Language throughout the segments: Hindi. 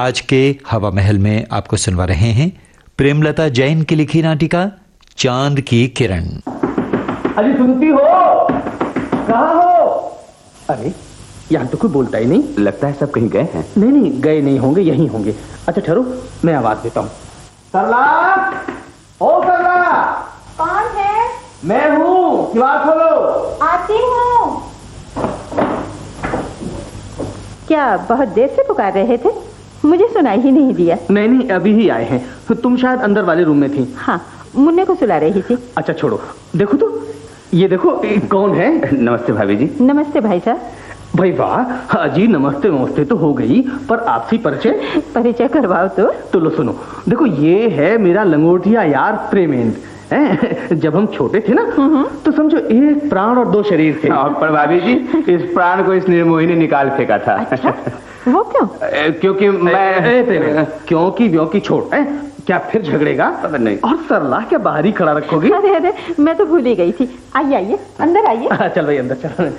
आज के हवा महल में आपको सुनवा रहे हैं प्रेमलता जैन की लिखी नाटिका चांद की किरण। अरे सुनती हो? कहाँ हो? अरे यहाँ तो कोई बोलता ही नहीं। लगता है सब कहीं गए हैं। नहीं नहीं, गए नहीं होंगे, यहीं होंगे। अच्छा ठहरो, मैं आवाज देता हूँ। सरला, ओ सरला। कौन है? मैं हूँ, किवाड़ खोलो। आती हूँ। क्या बहुत देर से पुकार रहे थे? मुझे सुनाई ही नहीं दिया। नहीं नहीं, अभी ही आए हैं। तुम शायद अंदर वाले रूम में थी। हाँ, मुन्ने को सुला रही थी। अच्छा छोड़ो, देखो तो, ये देखो कौन है। नमस्ते भाभी जी। नमस्ते भाई साहब। भाई वाह, जी नमस्ते नमस्ते तो हो गई, पर आपसी परिचय करवाओ तो लो सुनो, देखो ये है मेरा लंगोटिया यार प्रेमेंद्र। जब हम छोटे थे ना, तो समझो एक प्राण और दो शरीर थे। पर भाभी जी, इस प्राण को इस निर्मोही ने निकाल फेंका था। अच्छा, वो क्यों? क्योंकि मैं क्योंकि छोड़ है क्या, फिर झगड़ेगा? नहीं। और सरला क्या बाहर ही खड़ा रखोगी? अरे अरे, मैं तो भूल ही गई थी। आइए आइए, अंदर आइए। चल भाई अंदर चल।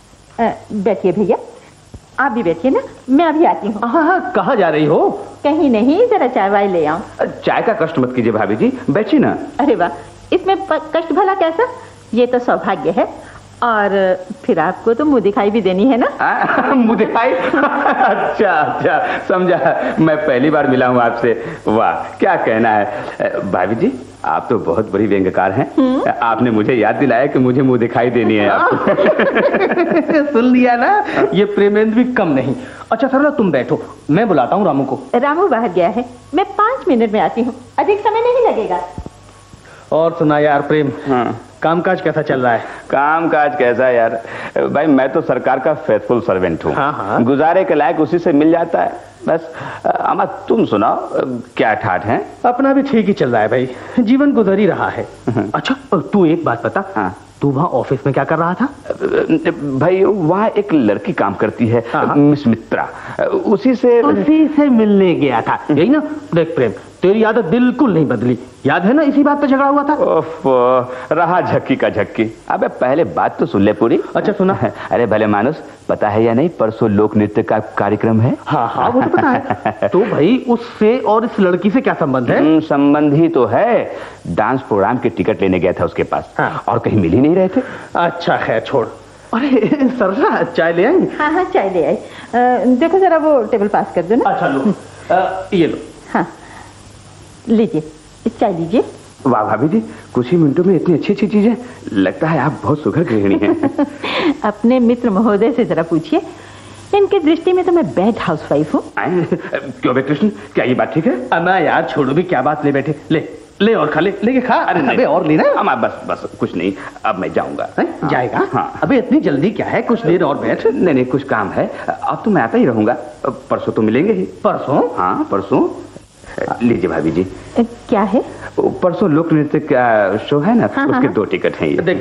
बैठिए भैया, आप भी बैठिए ना, मैं अभी आती हूँ। हाँ, कहाँ जा रही हो? कहीं नहीं, जरा चाय वाय ले आऊं। चाय का कष्ट मत कीजिए भाभी जी, बैठिए ना। अरे वाह, इसमें कष्ट भला कैसा? ये तो सौभाग्य है। और फिर आपको तो मुंह दिखाई भी देनी है ना। मुंह दिखाई? अच्छा अच्छा, समझा। मैं पहली बार मिला हूँ आपसे। वाह, क्या कहना है भाभी जी, आप तो बहुत बड़ी व्यंग्यकार हैं। आपने मुझे याद दिलाया कि मुझे मुंह दिखाई देनी है आपको। सुन लिया ना, ये प्रेमेंद्र भी कम नहीं। अच्छा सरला, तुम बैठो, मैं बुलाता हूँ रामू को। रामू बाहर गया है, मैं 5 मिनट में आती हूँ, अधिक समय नहीं लगेगा। और सुना यार प्रेम, कामकाज कैसा चल रहा है? कामकाज कैसा यार भाई, मैं तो सरकार का फेथफुल सर्वेंट हूँ। हाँ। गुजारे के लायक उसी से मिल जाता है बस। अमा तुम सुनाओ, क्या ठाठ है? अपना भी ठीक ही चल रहा है भाई, जीवन गुजर ही रहा है। अच्छा तू एक बात बता, हाँ। तू वहाँ ऑफिस में क्या कर रहा था? भाई वहाँ एक लड़की काम करती है, मिस मित्रा, उसी से मिलने गया था। यही ना? देख प्रेम, तेरी आदत बिल्कुल नहीं बदली, याद है ना इसी बात पे झगड़ा हुआ था? ओफ, रहा झक्की का झक्की। अबे पहले बात तो सुन ले पूरी। अच्छा सुना। अरे भले मानुस, पता है या नहीं, परसों लोक नृत्य का कार्यक्रम है। हाँ वो तो पता है। तो भाई उससे और इस लड़की से क्या संबंध है? संबंध ही तो है। डांस प्रोग्राम के टिकट लेने गया था उसके पास, और कहीं मिल ही नहीं रहे थे। अच्छा खैर छोड़। अरे सरला, चाय ले आई? हाँ चाय ले आई। देखो जरा वो टेबल पास कर दो ना। अच्छा लो, ये लो। हाँ लीजिए, इस चाय लीजिए। वाह भाभी जी, कुछ ही मिनटों में इतनी अच्छी अच्छी चीजें। लगता है आप बहुत सुघड़ गृहिणी हैं। अपने मित्र महोदय से जरा पूछिए, इनकी दृष्टि में तो मैं बैड हाउसवाइफ हूँ। क्यों बे कृष्ण, क्या ये बात ठीक है? अम्मा यार छोड़ो भी, क्या बात, ले बैठे, ले और खा, लेके खा। अरे और लेना। अम्मा बस कुछ नहीं, अब मैं जाऊंगा। जाएगा? हाँ। अबे इतनी जल्दी क्या है, कुछ देर और बैठ। नहीं कुछ काम है, अब तो मैं आता ही रहूंगा। परसों तो मिलेंगे ही। परसों? हाँ परसों। लीजिए भाभी जी। क्या है? परसों लोक नृत्य का शो है ना, उसके 2 टिकट हैं ये।